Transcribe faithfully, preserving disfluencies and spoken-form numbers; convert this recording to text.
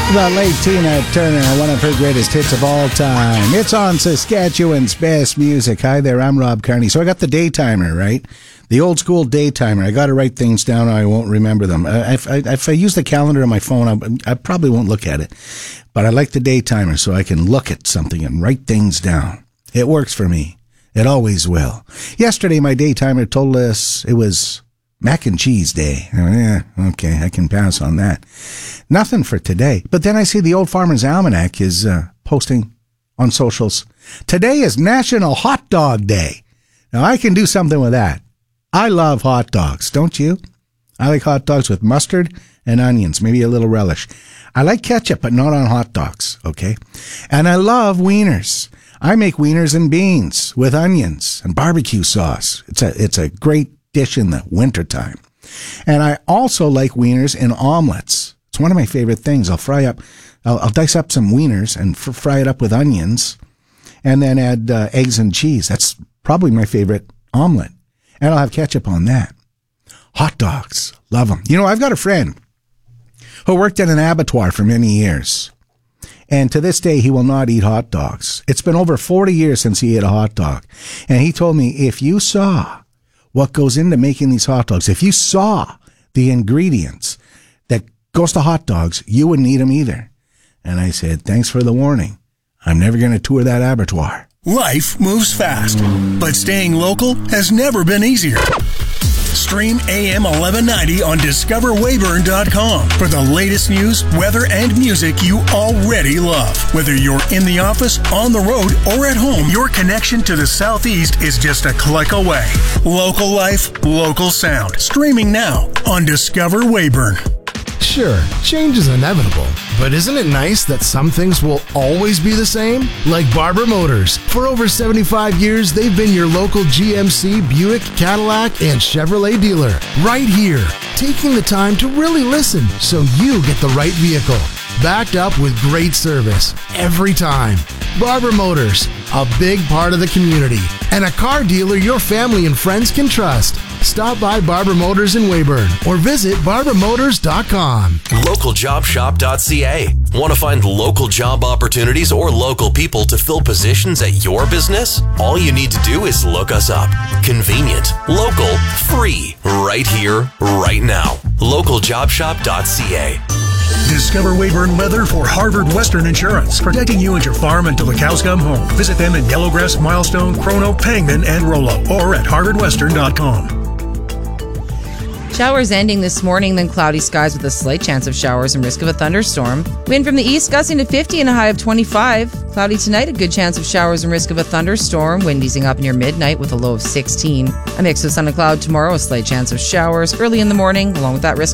The late Tina Turner, one of her greatest hits of all time. It's on Saskatchewan's Best Music. Hi there, I'm Rob Carney. So I got the daytimer, right? The old school daytimer. I got to write things down or I won't remember them. Uh, if, I, if I use the calendar on my phone, I, I probably won't look at it. But I like the daytimer so I can look at something and write things down. It works for me. It always will. Yesterday, my daytimer told us it was mac and cheese day. Oh, yeah, okay, I can pass on that. Nothing for today. But then I see the Old Farmer's Almanac is uh, posting on socials. Today is National Hot Dog Day. Now, I can do something with that. I love hot dogs, don't you? I like hot dogs with mustard and onions, maybe a little relish. I like ketchup, but not on hot dogs, okay? And I love wieners. I make wieners and beans with onions and barbecue sauce. It's a, it's a great dish in the wintertime. And I also like wieners in omelets. It's one of my favorite things. I'll fry up, I'll, I'll dice up some wieners and f- fry it up with onions and then add uh, eggs and cheese. That's probably my favorite omelet. And I'll have ketchup on that. Hot dogs. Love them. You know, I've got a friend who worked at an abattoir for many years. And to this day, he will not eat hot dogs. It's been over forty years since he ate a hot dog. And he told me, if you saw what goes into making these hot dogs, if you saw the ingredients that goes to hot dogs, you wouldn't eat them either. And I said, thanks for the warning. I'm never going to tour that abattoir. Life moves fast, but staying local has never been easier. Stream A M eleven ninety on discover weyburn dot com for the latest news, weather, and music you already love. Whether you're in the office, on the road, or at home, your connection to the Southeast is just a click away. Local life, local sound. Streaming now on Discover Weyburn. Sure, change is inevitable, but isn't it nice that some things will always be the same? Like Barber Motors. For over seventy-five years, they've been your local G M C, Buick, Cadillac, and Chevrolet dealer. Right here, taking the time to really listen so you get the right vehicle. Backed up with great service every time. Barber Motors, a big part of the community, and a car dealer your family and friends can trust. Stop by Barber Motors in Weyburn or visit barber motors dot com. local job shop dot c a. Want to find local job opportunities or local people to fill positions at your business? All you need to do is look us up. Convenient, local, free, right here, right now. local job shop dot c a. Discover Weyburn Leather for Harvard Western Insurance, protecting you and your farm until the cows come home. Visit them in Yellowgrass, Milestone, Chrono, Pangman, and Rollo, or at harvard western dot com. Showers ending this morning, then cloudy skies with a slight chance of showers and risk of a thunderstorm. Wind from the east gusting to fifty and a high of twenty-five. Cloudy tonight, a good chance of showers and risk of a thunderstorm. Wind easing up near midnight with a low of sixteen. A mix of sun and cloud tomorrow, a slight chance of showers early in the morning, along with that risk